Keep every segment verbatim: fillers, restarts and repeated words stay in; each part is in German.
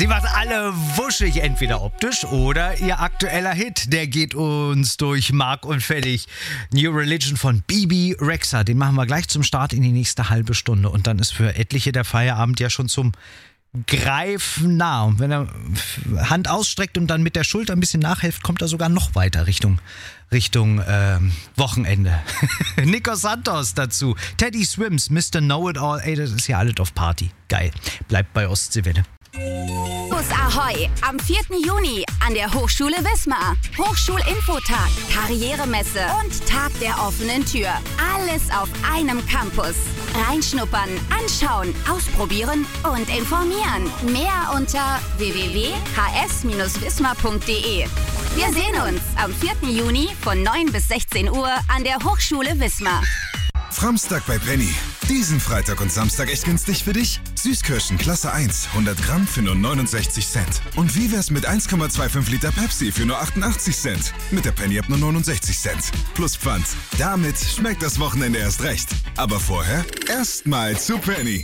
Sie macht alle wuschig, entweder optisch oder ihr aktueller Hit. Der geht uns durch Mark und Fällig. New Religion von Bebe Rexha. Den machen wir gleich zum Start in die nächste halbe Stunde. Und dann ist für etliche der Feierabend ja schon zum Greifen nah. Und wenn er Hand ausstreckt und dann mit der Schulter ein bisschen nachhilft, kommt er sogar noch weiter Richtung, Richtung ähm, Wochenende. Nico Santos dazu. Teddy Swims, Mister Know-It-All. Ey, das ist ja alles auf Party. Geil. Bleibt bei Ostseewelle. Bus Ahoi, am vierten Juni an der Hochschule Wismar. Hochschulinfotag, Karrieremesse und Tag der offenen Tür. Alles auf einem Campus. Reinschnuppern, anschauen, ausprobieren und informieren. Mehr unter w w w punkt h s bindestrich wismar punkt d e. Wir sehen uns am vierten Juni von neun bis sechzehn Uhr an der Hochschule Wismar. Framstag bei Penny. Diesen Freitag und Samstag echt günstig für dich? Süßkirschen Klasse eins, hundert Gramm für nur neunundsechzig Cent. Und wie wär's mit eins Komma fünfundzwanzig Liter Pepsi für nur achtundachtzig Cent? Mit der Penny ab nur neunundsechzig Cent. Plus Pfand. Damit schmeckt das Wochenende erst recht. Aber vorher erstmal zu Penny.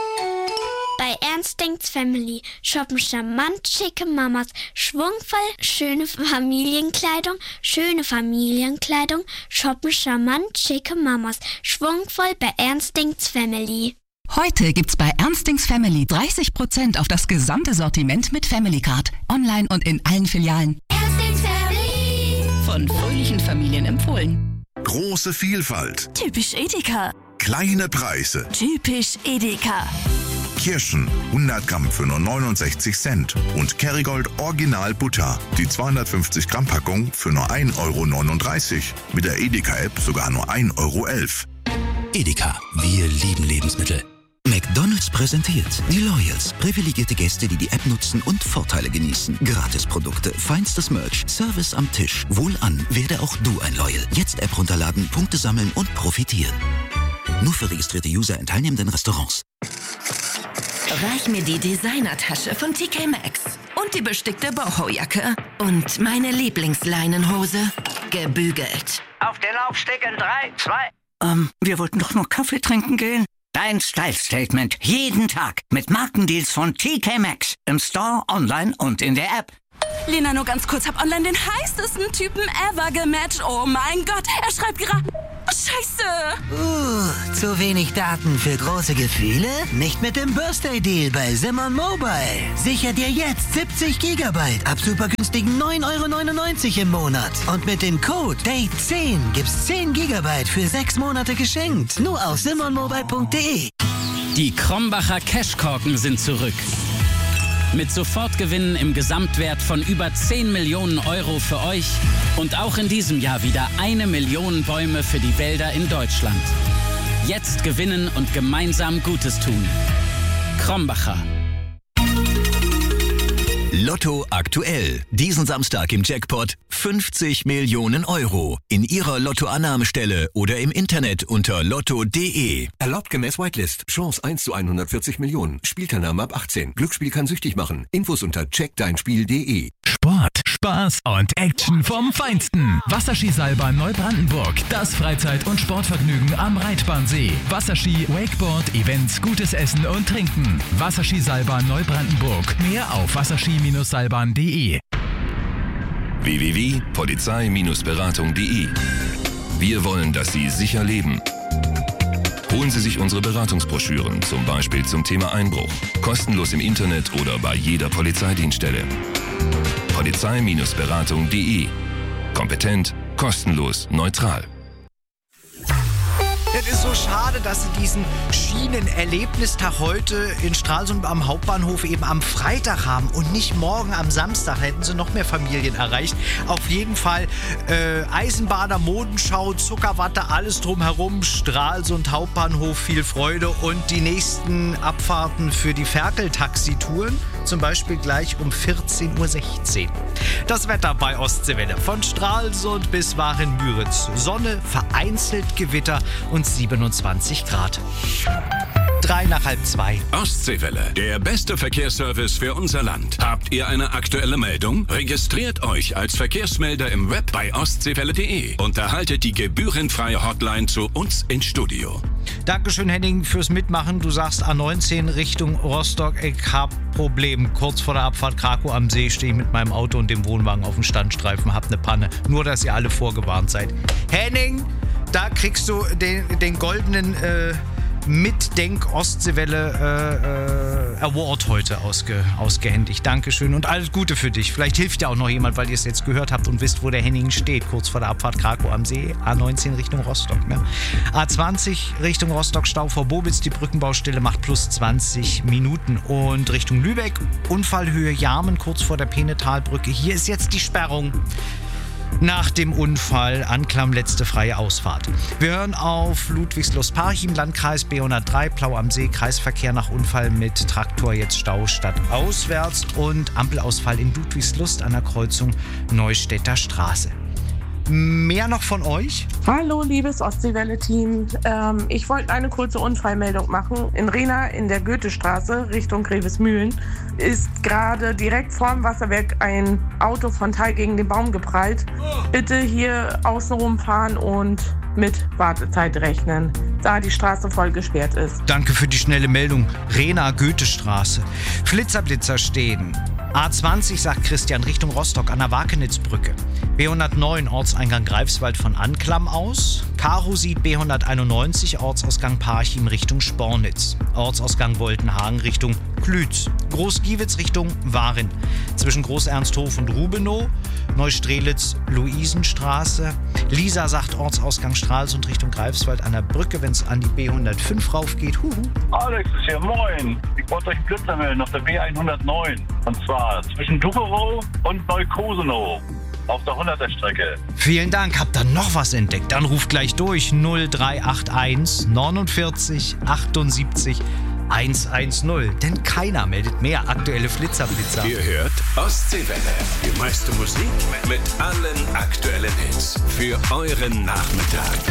Bei Ernstings Family shoppen charmant schicke Mamas, schwungvoll schöne Familienkleidung, schöne Familienkleidung, shoppen charmant schicke Mamas, schwungvoll bei Ernstings Family. Heute gibt's bei Ernstings Family dreißig Prozent auf das gesamte Sortiment mit Family Card. Online und in allen Filialen. Ernstings Family. Von fröhlichen Familien empfohlen. Große Vielfalt. Typisch Edeka. Kleine Preise. Typisch Edeka. Kirschen hundert Gramm für nur neunundsechzig Cent und Kerrygold Original Butter, die zweihundertfünfzig Gramm Packung für nur ein Euro neununddreißig. Mit der Edeka-App sogar nur ein Euro elf. Edeka, wir lieben Lebensmittel. McDonald's präsentiert die Loyals. Privilegierte Gäste, die die App nutzen und Vorteile genießen. Gratisprodukte, feinstes Merch, Service am Tisch. Wohlan, werde auch du ein Loyal. Jetzt App runterladen, Punkte sammeln und profitieren. Nur für registrierte User in teilnehmenden Restaurants. Reich mir die Designertasche von T K Maxx und die bestickte Boho-Jacke und meine Lieblingsleinenhose, gebügelt. Auf den Laufsteg in drei, zwei... Ähm, wir wollten doch nur Kaffee trinken gehen. Dein Style-Statement jeden Tag mit Markendeals von T K Maxx im Store, online und in der App. Lena, nur ganz kurz, hab online den heißesten Typen ever gematcht. Oh mein Gott, er schreibt gerade... Oh, Scheiße! Uh, zu wenig Daten für große Gefühle? Nicht mit dem Birthday-Deal bei Simon Mobile. Sicher dir jetzt siebzig Gigabyte ab super günstigen neun Euro neunundneunzig im Monat. Und mit dem Code D A T E zehn gibt's zehn Gigabyte für sechs Monate geschenkt. Nur auf simon mobile punkt d e. Die Krombacher Cashkorken sind zurück. Mit Sofortgewinnen im Gesamtwert von über zehn Millionen Euro für euch und auch in diesem Jahr wieder eine Million Bäume für die Wälder in Deutschland. Jetzt gewinnen und gemeinsam Gutes tun. Krombacher. Lotto aktuell. Diesen Samstag im Jackpot fünfzig Millionen Euro. In Ihrer Lottoannahmestelle oder im Internet unter lotto punkt d e. Erlaubt gemäß Whitelist. Chance eins zu hundertvierzig Millionen. Spielteilnahme ab achtzehn. Glücksspiel kann süchtig machen. Infos unter check dein spiel punkt d e. Sport, Spaß und Action vom Feinsten. Wasserskiseilbahn Neubrandenburg. Das Freizeit- und Sportvergnügen am Reitbahnsee. Wasserski, Wakeboard, Events, gutes Essen und Trinken. Wasserskiseilbahn Neubrandenburg. Mehr auf wasserski Bindestrich seilbahn punkt d e. w w w punkt polizei Beratung punkt d e. Wir wollen, dass Sie sicher leben. Holen Sie sich unsere Beratungsbroschüren, zum Beispiel zum Thema Einbruch. Kostenlos im Internet oder bei jeder Polizeidienststelle. polizei Beratung punkt d e. Kompetent, kostenlos, neutral. Es ist so schade, dass sie diesen Schienenerlebnistag heute in Stralsund am Hauptbahnhof eben am Freitag haben und nicht morgen am Samstag. Hätten sie noch mehr Familien erreicht. Auf jeden Fall äh, Eisenbahner, Modenschau, Zuckerwatte, alles drumherum. Stralsund Hauptbahnhof, viel Freude und die nächsten Abfahrten für die Ferkel-Taxitouren. Zum Beispiel gleich um vierzehn Uhr sechzehn. Das Wetter bei Ostseewelle. Von Stralsund bis Waren-Müritz. Sonne, vereinzelt Gewitter und siebenundzwanzig Grad. Drei nach halb zwei. Ostseewelle, der beste Verkehrsservice für unser Land. Habt ihr eine aktuelle Meldung? Registriert euch als Verkehrsmelder im Web bei ostseewelle punkt de und erhaltet die gebührenfreie Hotline zu uns ins Studio. Dankeschön, Henning, fürs Mitmachen. Du sagst A neunzehn Richtung Rostock. Ich hab Problem. Kurz vor der Abfahrt Krakow am See stehe ich mit meinem Auto und dem Wohnwagen auf dem Standstreifen. Hab eine Panne. Nur, dass ihr alle vorgewarnt seid. Henning, da kriegst du den, den goldenen äh, Mitdenk-Ostseewelle äh, äh, Award heute ausge, ausgehändigt. Dankeschön und alles Gute für dich. Vielleicht hilft ja auch noch jemand, weil ihr es jetzt gehört habt und wisst, wo der Henning steht. Kurz vor der Abfahrt Krakow am See. A neunzehn Richtung Rostock. Ne? A zwanzig Richtung Rostock, Stau vor Bobitz. Die Brückenbaustelle macht plus zwanzig Minuten. Und Richtung Lübeck, Unfallhöhe Jarmen, kurz vor der Penetalbrücke. Hier ist jetzt die Sperrung. Nach dem Unfall, Anklam, letzte freie Ausfahrt. Wir hören auf Ludwigslust-Parchim, Landkreis B hundertdrei, Plau am See, Kreisverkehr nach Unfall mit Traktor, jetzt Stau stadtauswärts und Ampelausfall in Ludwigslust an der Kreuzung Neustädter Straße. Mehr noch von euch? Hallo, liebes Ostseewelle-Team. Ähm, ich wollte eine kurze Unfallmeldung machen. In Rehna in der Goethestraße Richtung Grevesmühlen ist gerade direkt vorm Wasserwerk ein Autofrontal gegen den Baum geprallt. Bitte hier außenrum fahren und mit Wartezeit rechnen, da die Straße voll gesperrt ist. Danke für die schnelle Meldung. Rehna, Goethestraße. Flitzerblitzer stehen. A zwanzig, sagt Christian, Richtung Rostock an der Wakenitzbrücke. B hundertneun, Ortseingang Greifswald von Anklam aus. Karo sieht B hunderteinundneunzig, Ortsausgang Parchim Richtung Spornitz. Ortsausgang Woltenhagen Richtung Klütz. Großgiewitz Richtung Waren. Zwischen Großernsthof und Rubenow. Neustrelitz, Luisenstraße. Lisa sagt Ortsausgang Stralsund Richtung Greifswald an der Brücke, wenn es an die B hundertfünf raufgeht. Huhu. Alex ist hier, moin. Ich wollte euch einen Blitzer melden auf der B hundertneun. Und zwar zwischen Ducherow und Neukosenow. Auf der hunderter Strecke. Vielen Dank. Habt ihr noch was entdeckt? Dann ruft gleich durch null drei acht eins neunundvierzig achtundsiebzig hundertzehn. Denn keiner meldet mehr aktuelle Flitzerblitzer. Ihr hört Ostseewelle. Die meiste Musik mit allen aktuellen Hits. Für euren Nachmittag.